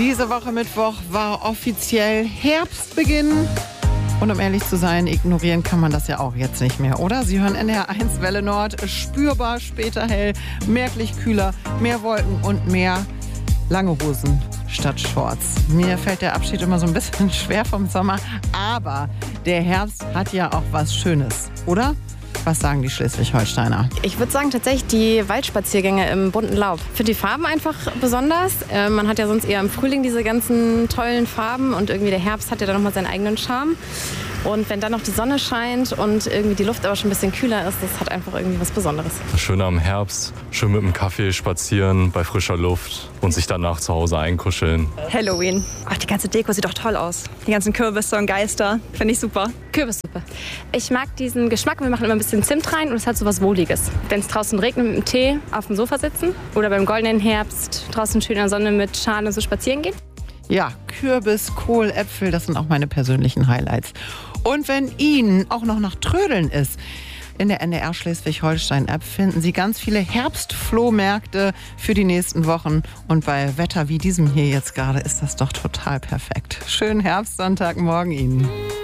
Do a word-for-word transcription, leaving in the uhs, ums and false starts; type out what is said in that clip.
Diese Woche Mittwoch war offiziell Herbstbeginn. Und um ehrlich zu sein, ignorieren kann man das ja auch jetzt nicht mehr, oder? Sie hören N D R eins Welle Nord, spürbar später hell, merklich kühler, mehr Wolken und mehr lange Hosen statt Shorts. Mir fällt der Abschied immer so ein bisschen schwer vom Sommer, aber der Herbst hat ja auch was Schönes, oder? Was sagen die Schleswig-Holsteiner? Ich würde sagen tatsächlich die Waldspaziergänge im bunten Laub. Ich finde die Farben einfach besonders. Äh, man hat ja sonst eher im Frühling diese ganzen tollen Farben und irgendwie der Herbst hat ja dann nochmal seinen eigenen Charme. Und wenn dann noch die Sonne scheint und irgendwie die Luft aber schon ein bisschen kühler ist, das hat einfach irgendwie was Besonderes. Schön am Herbst, schön mit dem Kaffee spazieren bei frischer Luft und sich danach zu Hause einkuscheln. Halloween. Ach, die ganze Deko sieht doch toll aus. Die ganzen Kürbisse und Geister, finde ich super. Kürbissuppe. Ich mag diesen Geschmack. Wir machen immer ein bisschen Zimt rein und es hat so was Wohliges. Wenn es draußen regnet, mit dem Tee auf dem Sofa sitzen oder beim goldenen Herbst draußen schön in der Sonne mit Schale so spazieren gehen. Ja, Kürbis, Kohl, Äpfel, das sind auch meine persönlichen Highlights. Und wenn Ihnen auch noch nach Trödeln ist, in der N D R Schleswig-Holstein-App finden Sie ganz viele Herbstflohmärkte für die nächsten Wochen. Und bei Wetter wie diesem hier jetzt gerade ist das doch total perfekt. Schönen Herbstsonntagmorgen Ihnen.